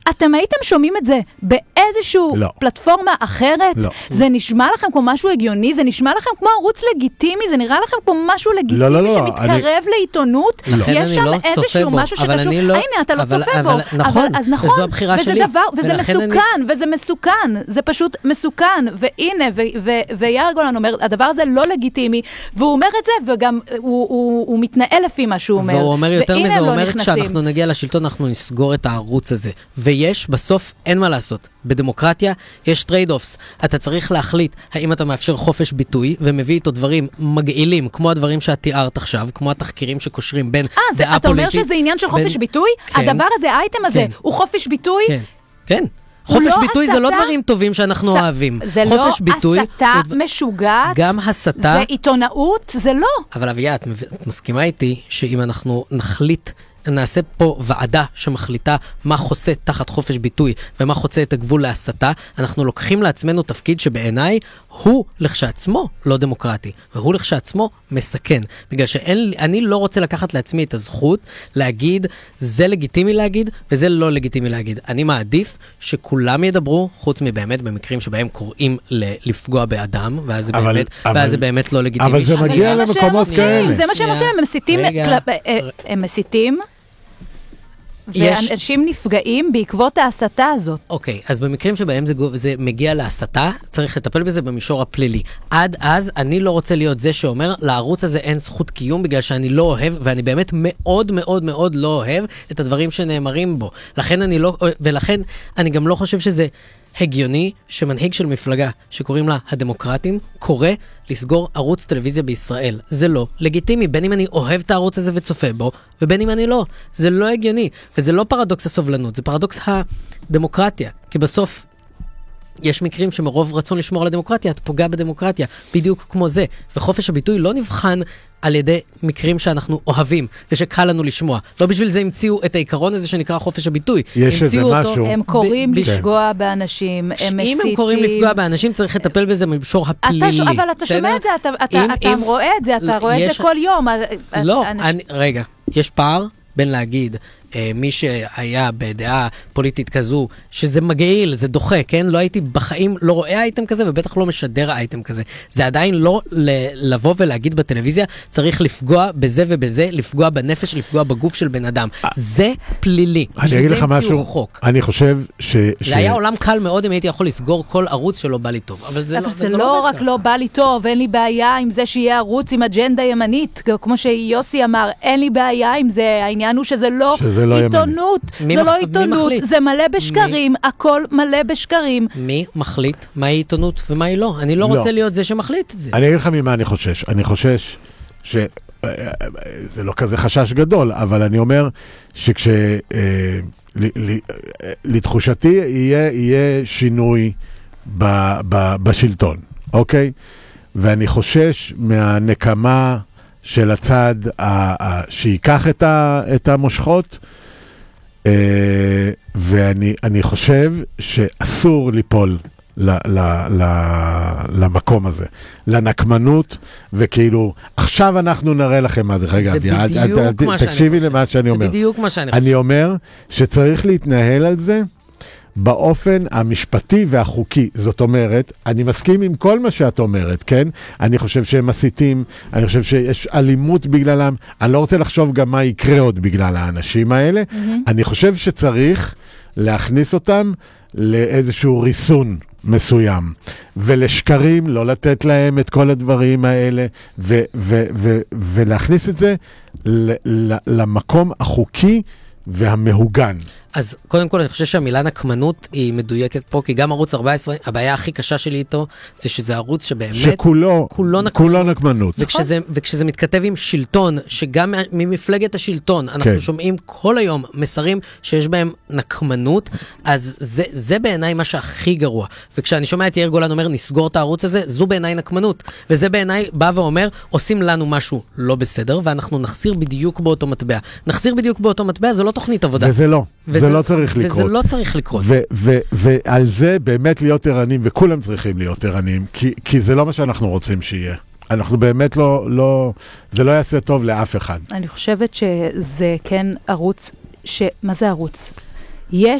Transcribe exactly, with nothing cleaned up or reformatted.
אתם הייתם שומעים את זה באיזשהו לא. פלטפורמה אחרת? לא. זה נשמע לכם כמו משהו הגיוני? זה נשמע לכם כמו ערוץ לגיטימי? זה נראה לכם כמו משהו לגיטימי לא, לא, לא, שמתקרב אני... לעיתונות? לא. יש שם לא איזשהו משהו אבל שקשור... אני לא... הנה, אתה לא אבל, צופה אבל, בו. נכון, אבל, אז נכון, וזו הבחירה וזה שלי. דבר, וזה מסוכן, אני... וזה מסוכן. זה פשוט מסוכן. והנה, ויאיר גולן אומר, הדבר הזה לא לגיטימי, והוא אומר את זה, וגם הוא, הוא, הוא מתנהל לפי מה שהוא אומר. והוא אומר יותר מזה, הוא לא אומר, נכנסים. כשאנחנו נגיע לשלטון, אנחנו נסגור את הערוץ הזה. ויש, בסוף, אין מה לעשות. בדמוקרטיה יש טרייד-אופס. אתה צריך להחליט האם אתה מאפשר חופש ביטוי, ומביא איתו דברים מגעילים, כמו הדברים שאת תיארת עכשיו, כמו התחקירים שקושרים בין אה, דעה אתה פוליטית. אומר שזה עניין של חופש בין... ביטוי? כן. הדבר הזה, האייטם הזה, כן. הוא חופש ביטוי? כן, כן. חופש לא ביטוי הסתה? זה לא דברים טובים שאנחנו זה, אוהבים. זה חופש לא ביטוי, הסתה זה... משוגעת? גם הסתה. זה עיתונאות? זה לא. אבל אביה, את, את מסכימה איתי שאם אנחנו נחליט, נעשה פה ועדה שמחליטה מה חוסה תחת חופש ביטוי ומה חוצה את הגבול להסתה, אנחנו לוקחים לעצמנו תפקיד שבעיניי הוא לכשעצמו לא דמוקרטי, והוא לכשעצמו מסכן. בגלל שאני לא רוצה לקחת לעצמי את הזכות להגיד, זה לגיטימי להגיד וזה לא לגיטימי להגיד. אני מעדיף שכולם ידברו, חוץ מבאמת במקרים שבהם קוראים לפגוע באדם, ואז זה, אבל, באמת, אבל, ואז זה באמת לא לגיטימי. אבל זה מגיע למקומות כאלה. זה מה שהם עושים, הם מסיתים, הם מסיתים, ואנשים נפגעים בעקבות ההסתה הזאת. אוקיי, אז במקרים שבהם זה, זה מגיע להסתה, צריך לטפל בזה במישור הפלילי. עד אז אני לא רוצה להיות זה שאומר, לערוץ הזה אין זכות קיום, בגלל שאני לא אוהב, ואני באמת מאוד מאוד מאוד לא אוהב את הדברים שנאמרים בו. לכן אני לא, ולכן אני גם לא חושב שזה הגיוני שמנהיג של מפלגה שקוראים לה הדמוקרטים, קורא לסגור ערוץ טלוויזיה בישראל. זה לא לגיטימי, בין אם אני אוהב את הערוץ הזה וצופה בו, ובין אם אני לא. זה לא הגיוני, וזה לא פרדוקס הסובלנות, זה פרדוקס הדמוקרטיה, כי בסוף יש מקרים שמרוב רצון לשמור על הדמוקרטיה, את פוגע בדמוקרטיה, בדיוק כמו זה. וחופש הביטוי לא נבחן על ידי מקרים שאנחנו אוהבים, ושקל לנו לשמוע. לא בשביל זה המציאו את העיקרון הזה שנקרא חופש הביטוי. יש איזה משהו. הם קוראים לפגוע באנשים, הם מסיתים. אם הם קוראים לפגוע באנשים, צריך לטפל בזה במישור הפלילי. אבל אתה שומע את זה, אתה רואה את זה, אתה רואה את זה כל יום. לא, רגע, יש פער בין להגיד מי שהיה בדעה פוליטית כזו, שזה מגעיל, זה דוחה, כן? לא הייתי בחיים, לא רואה אייטם כזה, ובטח לא משדר אייטם כזה. זה עדיין לא לבוא ולהגיד בטלוויזיה, צריך לפגוע בזה ובזה, לפגוע בנפש, לפגוע בגוף של בן אדם. זה פלילי. אני אגיד לך משהו, אני חושב ש... זה היה עולם קל מאוד אם הייתי יכול לסגור כל ערוץ שלא בא לי טוב. אבל זה לא... זה לא רק לא בא לי טוב, אין לי בעיה עם זה שיהיה ערוץ עם אג'נדה ימנית, כמו שיוסי אמר, אין לי בעיה עם זה, העניין הוא שזה לא עיתונות, זה לא עיתונות, זה מלא בשקרים, הכל מלא בשקרים. מי מחליט מהי עיתונות ומהי לא? אני לא רוצה להיות זה שמחליט את זה. אני אגיד לך ממה אני חושש. אני חושש ש... זה לא כזה חשש גדול, אבל אני אומר שכש... לתחושתי יהיה שינוי בשלטון, אוקיי? ואני חושש מהנקמה של הצד שיקח את המושכות, ואני אני חושב שאסור ליפול למקום הזה, לנקמנות, וכאילו, עכשיו אנחנו נראה לכם מה זה. רגע, תקשיבי למה שאני אומר. זה בדיוק מה שאני חושב. אני אומר שצריך להתנהל על זה באופן המשפטי והחוקי. זאת אומרת, אני מסכים עם כל מה שאת אומרת, כן? אני חושב שהם מסיתים, אני חושב שיש אלימות בגללם, אני לא רוצה לחשוב גם מה יקרה עוד בגלל האנשים האלה. Mm-hmm. אני חושב שצריך להכניס אותם לאיזשהו ריסון מסוים, ולשקרים, לא לתת להם את כל הדברים האלה, ו- ו- ו- ולהכניס את זה ל- ל- למקום החוקי והמהוגן. אז קודם כל אני חושב שהמילה נקמנות היא מדויקת פה, כי גם ערוץ ארבע עשרה, הבעיה הכי קשה שלי איתו, זה שזה ערוץ שבאמת... שכולו, כולו נקמנות. כולו נקמנות. וכשזה, וכשזה מתכתב עם שלטון, שגם ממפלגת השלטון, אנחנו כן. שומעים כל היום מסרים שיש בהם נקמנות, אז זה, זה בעיניי מה שהכי גרוע. וכשאני שומע את יאיר גולן אומר, נסגור את הערוץ הזה, זו בעיניי נקמנות. וזה בעיניי בא ואומר, עושים לנו משהו לא בסדר, ואנחנו נחזיר בדיוק באותו מטבע. נחזיר בדיוק באותו מטבע, זה לא תוכנית עבודה. וזה לא. וזה, זה לא צריך לקרות. וזה לא צריך לקרות. ו- ו- ועל זה באמת להיות ערניים, וכולם צריכים להיות ערניים, כי, כי זה לא מה שאנחנו רוצים שיהיה. אנחנו באמת לא, לא, זה לא יעשה טוב לאף אחד. אני חושבת שזה כן ערוץ, ש... מה זה ערוץ? יש